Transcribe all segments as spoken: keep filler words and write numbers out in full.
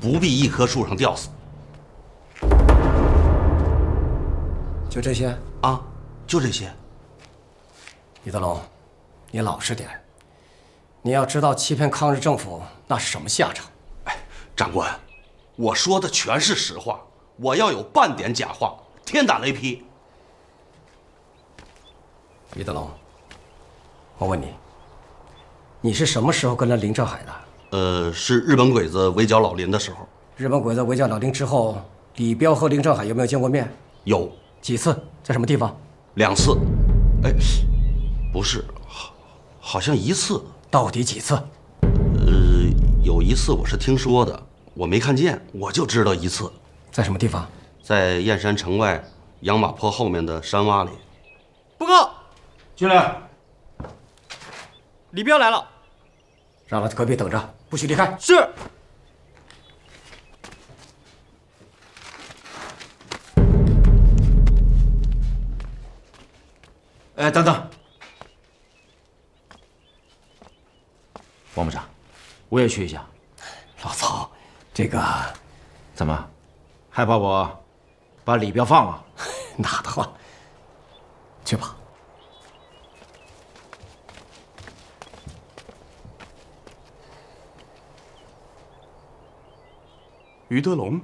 不必一棵树上吊死。 就这些啊，就这些。 李德龙，你老实点。你要知道欺骗抗日政府那是什么下场。 哎，长官，我说的全是实话，我要有半点假话，天打雷劈。 李德龙，我问你，你是什么时候跟了林正海的？ 呃，是日本鬼子围剿老林的时候。 日本鬼子围剿老林之后，李彪和林正海有没有见过面？ 有。 几次？在什么地方？ 两次。哎，不是，好，好像一次。 到底几次？ 呃，有一次我是听说的，我没看见，我就知道一次。 在什么地方？ 在燕山城外养马坡后面的山洼里。 报告， 进来。 李彪来了， 让他在隔壁等着，不许离开。 是。 哎，等等，王部长，我也去一下。 老曹，这个怎么，害怕我把李彪放了？ 哪的话，去吧。 于德龙，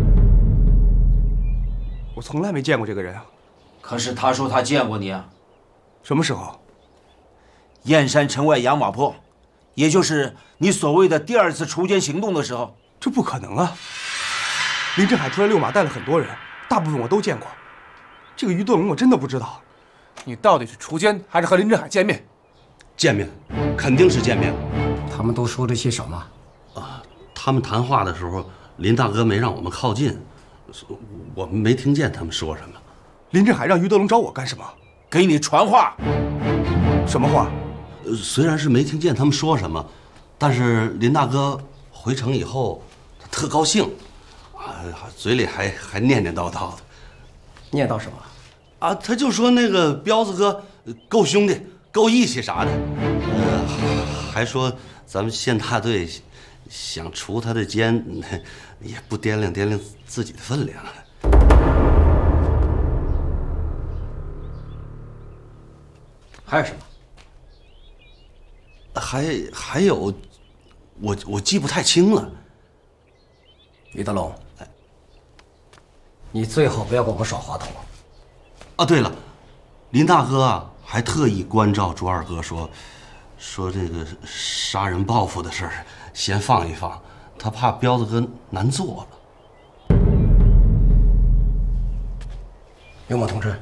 我从来没见过这个人啊。 可是他说他见过你啊。 什么时候？ 燕山城外养马坡，也就是你所谓的第二次锄奸行动的时候。 这不可能啊！林振海出来遛马带了很多人，大部分我都见过。这个于德龙我真的不知道。 你到底是锄奸还是和林振海见面？ 见面，肯定是见面。 他们都说了些什么？ 啊，他们谈话的时候，林大哥没让我们靠近，我们没听见他们说什么。 林振海让于德龙找我干什么？ 给你传话。 什么话？ 呃，虽然是没听见他们说什么，但是林大哥回城以后，他特高兴，啊，嘴里还还念念叨叨的。 念叨什么？ 啊，他就说那个彪子哥够兄弟、够义气啥的，呃，还说咱们县大队想除他的奸，也不掂量掂量自己的分量。 还有什么？ 还还有，我我记不太清了。 于德龙，你最好不要跟我们耍滑头。 啊，对了，林大哥啊，还特意关照朱二哥说，说这个杀人报复的事儿先放一放，他怕彪子哥难做了。 刘猛同志，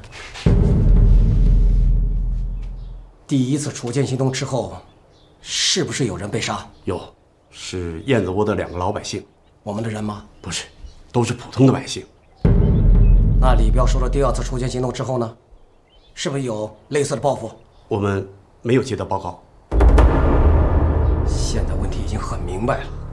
第一次锄奸行动之后，是不是有人被杀？ 有，是燕子窝的两个老百姓。 我们的人吗？ 不是，都是普通的百姓。 那李彪说了第二次锄奸行动之后呢？是不是有类似的报复？ 我们没有接到报告。 现在问题已经很明白了。